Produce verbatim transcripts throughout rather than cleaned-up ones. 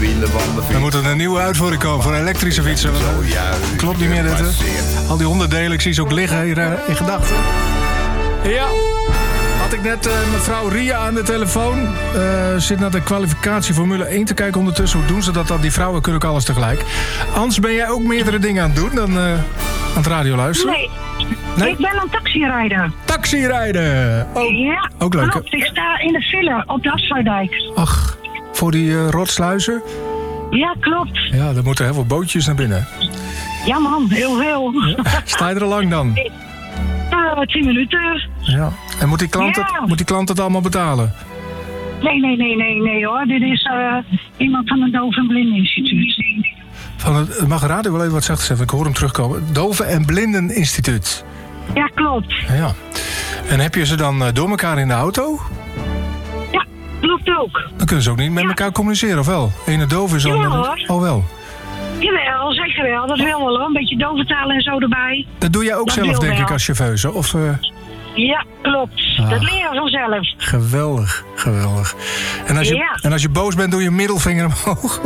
wielen van de fiets. Dan moet er een nieuwe uitvoering komen voor elektrische fietsen. Klopt niet meer dit, hè? Al die onderdelen, ik zie ze ook liggen hier uh, in gedachten. Ja, had ik net uh, mevrouw Ria aan de telefoon. Uh, zit naar de kwalificatie Formule één te kijken ondertussen. Hoe doen ze dat dan? Die vrouwen kunnen ook alles tegelijk. Ans, ben jij ook meerdere dingen aan het doen dan uh, aan het radio luisteren? Nee. Nee? Ik ben aan taxirijden. Taxirijden! Oh, ja, ook leuk, hè? klopt. Ik sta in de file op de Afsluitdijk. Ach, voor die uh, rotsluizen? Ja, klopt. Ja, er moeten heel veel bootjes naar binnen. Ja man, heel veel. Ja, sta je er al lang dan? Uh, tien minuten. Ja. En moet die, klant het, Ja. moet die klant het allemaal betalen? Nee, nee, nee, nee, nee hoor. Dit is uh, iemand van het Doof- en Blindeninstituut. Van het, mag de radio wel even wat zacht zeggen? Ik hoor hem terugkomen. Doofen- en Blindeninstituut. Ja, klopt. Ja. En heb je ze dan uh, door elkaar in de auto? Ja, klopt ook. Dan kunnen ze ook niet met Ja. elkaar communiceren, of wel? Ene doof is Jawel, al... hoor. Oh, wel. Jawel, zeker wel. Dat wil wel hoor. Een beetje doventaal en zo erbij. Dat doe jij ook Dat zelf, wil denk wel. ik, als chauffeuse? Of... Uh... Ja, klopt. Ah. Dat leren vanzelf. Geweldig, geweldig. En als, je, Ja. en als je boos bent, doe je middelvinger omhoog.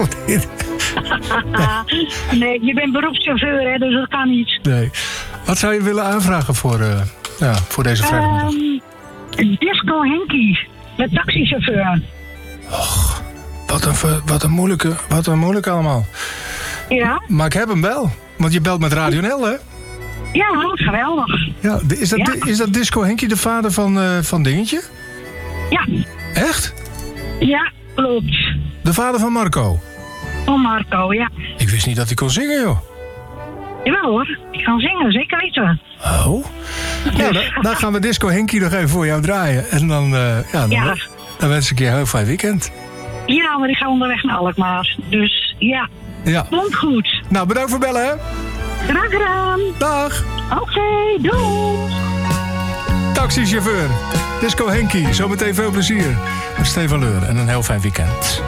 Nee, je bent beroepschauffeur, hè, dus dat kan niet. Nee. Wat zou je willen aanvragen voor, uh, ja, voor deze vrijdagmiddag? Um, Disco Henkie, de taxichauffeur. Och, wat een, ver- wat een moeilijke, wat een moeilijke allemaal. Ja? Maar ik heb hem wel. Want je belt met Radio N L, hè? Ja, geweldig. Ja, is dat, Ja. is dat Disco Henkie de vader van, uh, van Dingetje? Ja, Echt? ja, klopt. De vader van Marco? Oh, Marco, ja. Ik wist niet dat hij kon zingen, joh. Jawel hoor, ik kan zingen, zeker weten. Oh? Ja, dan, dan gaan we Disco Henkie nog even voor jou draaien. En dan, uh, ja, dan, Ja. dan wens ik je een heel fijn weekend. Ja, maar ik ga onderweg naar Alkmaar. Dus ja, Ja. komt goed. Nou, bedankt voor bellen, hè? Graag gedaan. Dag. Oké, doei. Taxichauffeur. Disco Henkie. Zometeen veel plezier. Met Stefan Leur en een heel fijn weekend.